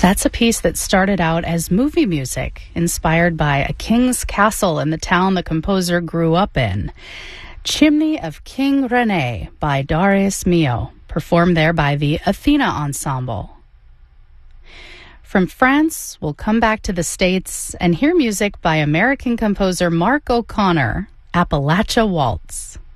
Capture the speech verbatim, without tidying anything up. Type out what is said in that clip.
That's a piece that started out as movie music, inspired by a king's castle in the town the composer grew up in. Chimney of King Rene by Darius Milhaud, performed there by the Athena Ensemble. From France, we'll come back to the States and hear music by American composer Mark O'Connor, Appalachia Waltz.